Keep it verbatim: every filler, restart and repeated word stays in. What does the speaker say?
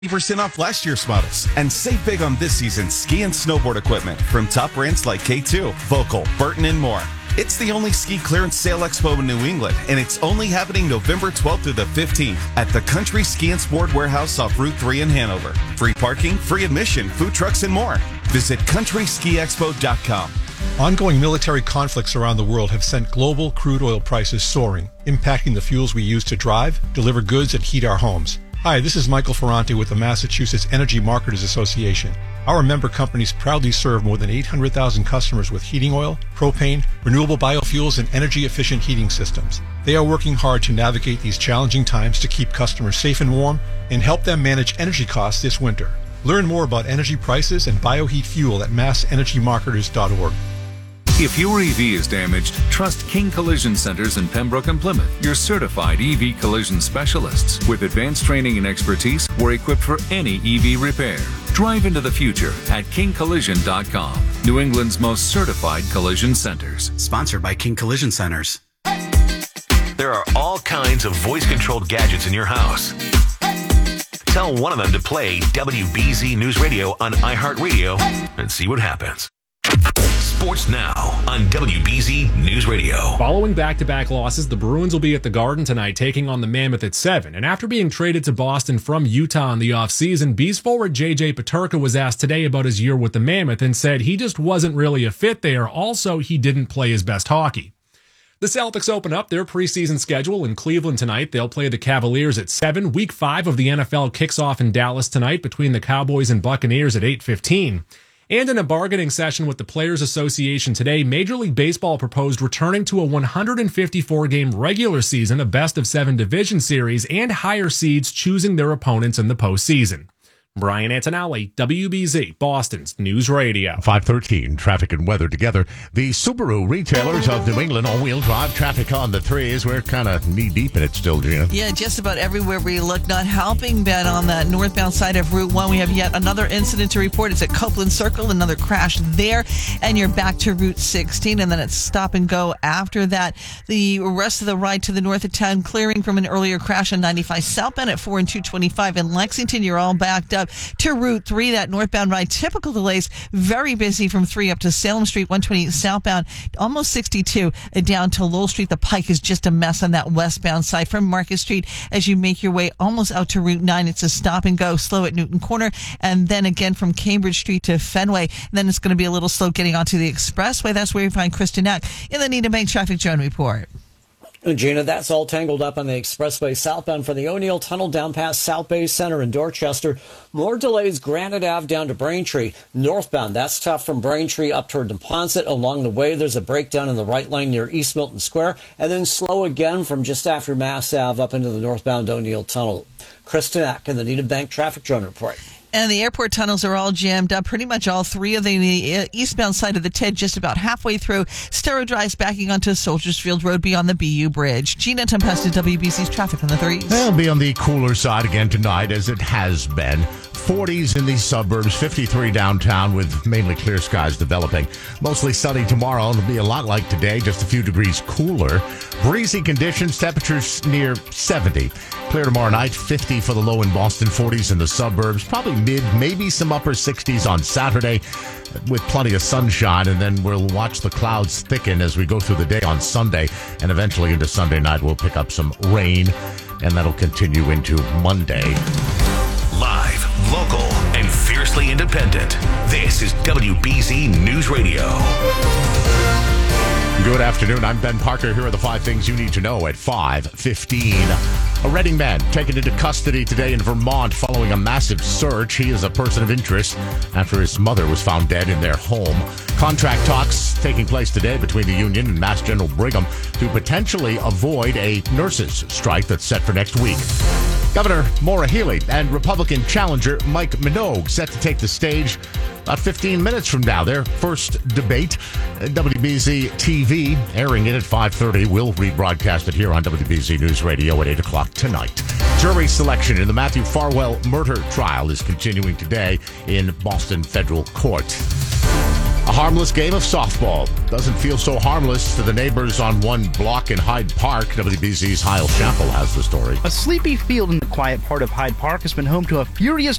fifty percent off last year's models and save big on this season's ski and snowboard equipment from top brands like K two, Vocal, Burton, and more. It's the only ski clearance sale expo in New England, and it's only happening November twelfth through the fifteenth at the Country Ski and Sport Warehouse off Route three in Hanover. Free parking, free admission, food trucks, and more. Visit country ski expo dot com. Ongoing military conflicts around the world have sent global crude oil prices soaring, impacting the fuels we use to drive, deliver goods, and heat our homes. Hi, this is Michael Ferranti with the Massachusetts Energy Marketers Association. Our member companies proudly serve more than eight hundred thousand customers with heating oil, propane, renewable biofuels, and energy-efficient heating systems. They are working hard to navigate these challenging times to keep customers safe and warm and help them manage energy costs this winter. Learn more about energy prices and bioheat fuel at mass energy marketers dot org. If your E V is damaged, trust King Collision Centers in Pembroke and Plymouth, your certified E V collision specialists. With advanced training and expertise, we're equipped for any E V repair. Drive into the future at king collision dot com, New England's most certified collision centers. Sponsored by King Collision Centers. There are all kinds of voice-controlled gadgets in your house. Tell one of them to play W B Z News Radio on iHeartRadio and see what happens. Sports now on W B Z News Radio. Following back-to-back losses, the Bruins will be at the Garden tonight taking on the Mammoth at seven. And after being traded to Boston from Utah in the offseason, Bees forward J J Peterka was asked today about his year with the Mammoth and said he just wasn't really a fit there. Also, he didn't play his best hockey. The Celtics open up their preseason schedule in Cleveland tonight. They'll play the Cavaliers at seven. Week five of the N F L kicks off in Dallas tonight between the Cowboys and Buccaneers at eight fifteen. And in a bargaining session with the Players Association today, Major League Baseball proposed returning to a one hundred fifty-four game regular season, a best-of-seven division series, and higher seeds choosing their opponents in the postseason. Brian Antonelli, W B Z, Boston's News Radio. five thirteen, traffic and weather together. The Subaru retailers of New England, all-wheel drive traffic on the threes. We're kind of knee-deep in it still, Gina. Yeah, just about everywhere we look. Not helping, Ben, on that northbound side of Route one. We have yet another incident to report. It's at Copeland Circle, another crash there. And you're back to Route sixteen, and then it's stop and go after that. The rest of the ride to the north of town, clearing from an earlier crash on ninety-five southbound at four and two twenty-five. In Lexington, you're all backed up to Route three, that northbound ride. Typical delays, very busy from three up to Salem Street, one twenty-eight southbound, almost sixty-two down to Lowell Street. The Pike is just a mess on that westbound side from Market Street as you make your way almost out to Route nine. It's a stop and go, slow at Newton Corner, and then again from Cambridge Street to Fenway. And then it's going to be a little slow getting onto the expressway. That's where you find Kristen Eck in the Needham Bank Traffic Zone Report. Gina, that's all tangled up on the expressway southbound from the O'Neill Tunnel down past South Bay Center in Dorchester. More delays, Granite Ave down to Braintree. Northbound, that's tough from Braintree up toward Neponset. Along the way, there's a breakdown in the right lane near East Milton Square. And then slow again from just after Mass Ave up into the northbound O'Neill Tunnel. Kristen Eck in the Needham Bank Traffic Drone Report. And the airport tunnels are all jammed up. Pretty much all three of the, the eastbound side of the T E D just about halfway through. Stero drives backing onto Soldiers Field Road beyond the B U Bridge. Gina Tempesta, W B C's traffic on the threes. They'll be on the cooler side again tonight, as it has been. forties in the suburbs, fifty-three downtown with mainly clear skies developing. Mostly sunny tomorrow. It'll be a lot like today, just a few degrees cooler. Breezy conditions, temperatures near seventy. Clear tomorrow night, fifty for the low in Boston, forties in the suburbs. Probably mid, maybe some upper sixties on Saturday with plenty of sunshine. And then we'll watch the clouds thicken as we go through the day on Sunday. And eventually into Sunday night, we'll pick up some rain. And that'll continue into Monday. Live, local, and fiercely independent. This is W B Z News Radio. Good afternoon. I'm Ben Parker. Here are the five things you need to know at five fifteen. A Reading man taken into custody today in Vermont following a massive search. He is a person of interest after his mother was found dead in their home. Contract talks taking place today between the union and Mass General Brigham to potentially avoid a nurses' strike that's set for next week. Governor Maura Healey and Republican challenger Mike Minogue set to take the stage about fifteen minutes from now. Their first debate, W B Z T V, airing it at five thirty. We'll rebroadcast it here on W B Z News Radio at eight o'clock tonight. Jury selection in the Matthew Farwell murder trial is continuing today in Boston Federal Court. A harmless game of softball doesn't feel so harmless to the neighbors on one block in Hyde Park. W B Z's Hyle Chappell has the story. A sleepy field in the quiet part of Hyde Park has been home to a furious